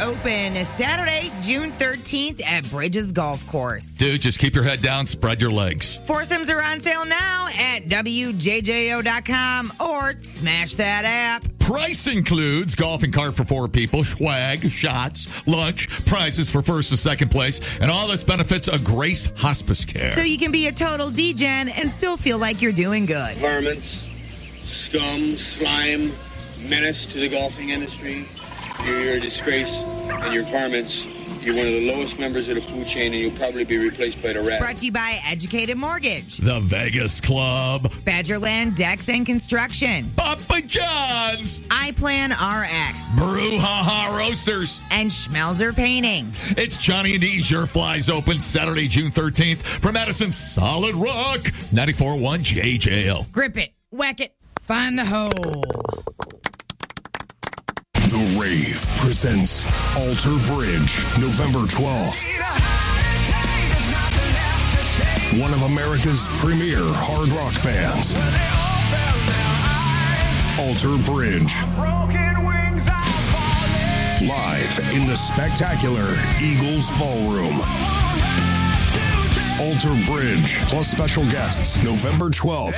Open Saturday, June 13th at Bridges Golf Course. Dude, just keep your head down, spread your legs. Foursomes are on sale now at WJJO.com or smash that app. Price includes golfing cart for 4 people, swag, shots, lunch, prizes for first and second place, and all this benefits a Grace Hospice Care. So you can be a total D-Gen and still feel like you're doing good. Varmints, scum, slime, menace to the golfing industry. You're a disgrace, and your varmints, you're one of the lowest members of the food chain, and you'll probably be replaced by the rat. Brought to you by Educated Mortgage, The Vegas Club, Badgerland Decks and Construction, Papa John's, iPlan RX, Brouhaha Roasters, and Schmelzer Painting. It's Johnny and D's Your Flies Open Saturday, June 13th from Madison Solid Rock, 94.1 JJO. Grip it, whack it, find the hole. The Rave presents Alter Bridge, November 12th. One of America's premier hard rock bands. Alter Bridge. Live in the spectacular Eagles Ballroom. Alter Bridge plus special guests, November 12th.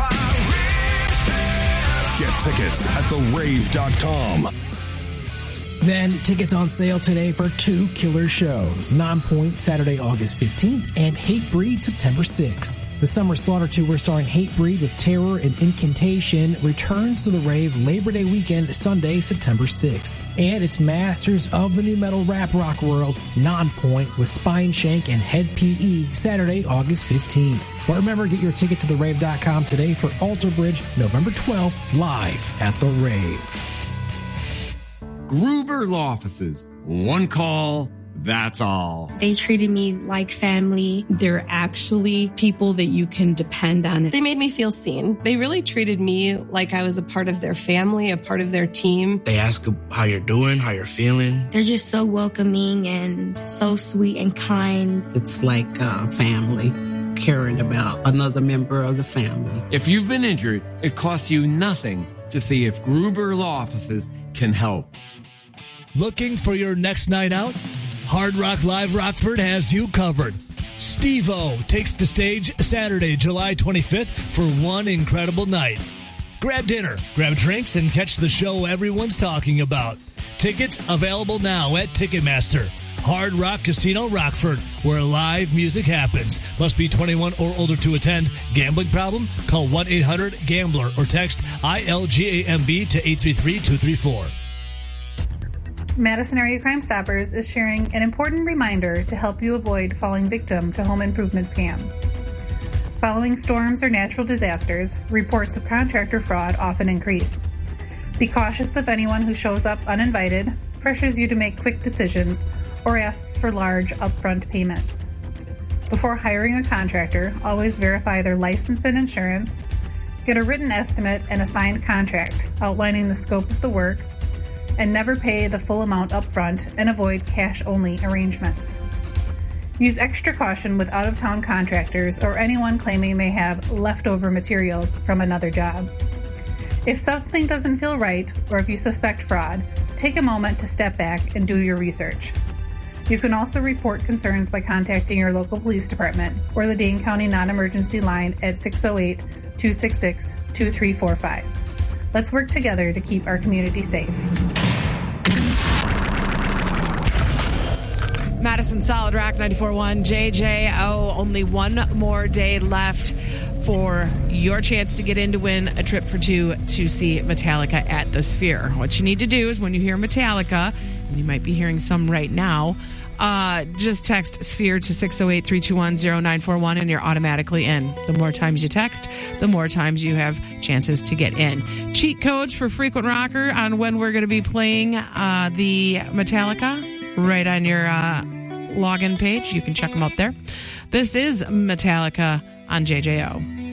Get tickets at therave.com. Then tickets on sale today for 2 killer shows. Nonpoint Saturday, August 15th and Hatebreed September 6th. The Summer Slaughter Tour starring Hatebreed with Terror and Incantation returns to the Rave Labor Day weekend Sunday, September 6th. And it's Masters of the New Metal Rap Rock World, Nonpoint with Spineshank and Head PE Saturday, August 15th. But remember, get your ticket to therave.com today for Alter Bridge, November 12th, live at the Rave. Gruber Law Offices. One call, that's all. They treated me like family. They're actually people that you can depend on. They made me feel seen. They really treated me like I was a part of their family, a part of their team. They ask how you're doing, how you're feeling. They're just so welcoming and so sweet and kind. It's like family, caring about another member of the family. If you've been injured, it costs you nothing to see if Gruber Law Offices can help. Looking for your next night out? Hard Rock Live Rockford has you covered. Steve-O takes the stage Saturday, July 25th for one incredible night. Grab dinner, grab drinks, and catch the show everyone's talking about. Tickets available now at Ticketmaster. Hard Rock Casino Rockford, where live music happens. Must be 21 or older to attend. Gambling problem? Call 1-800-GAMBLER or text ILGAMB to 833-234. Madison Area Crime Stoppers is sharing an important reminder to help you avoid falling victim to home improvement scams. Following storms or natural disasters, reports of contractor fraud often increase. Be cautious of anyone who shows up uninvited, pressures you to make quick decisions, or asks for large upfront payments. Before hiring a contractor, always verify their license and insurance, get a written estimate and a signed contract outlining the scope of the work, and never pay the full amount upfront and avoid cash-only arrangements. Use extra caution with out-of-town contractors or anyone claiming they have leftover materials from another job. If something doesn't feel right, or if you suspect fraud, take a moment to step back and do your research. You can also report concerns by contacting your local police department or the Dane County Non-Emergency Line at 608-266-2345. Let's work together to keep our community safe. Madison Solid Rock 94.1 JJO. Only one more day left for your chance to get in to win a trip for 2 to see Metallica at the Sphere. What you need to do is when you hear Metallica, and you might be hearing some right now, just text Sphere to 608-321-0941 and you're automatically in. The more times you text, the more times you have chances to get in. Cheat codes for Frequent Rocker on when we're going to be playing the Metallica right on your login page. You can check them out there. This is Metallica on JJO.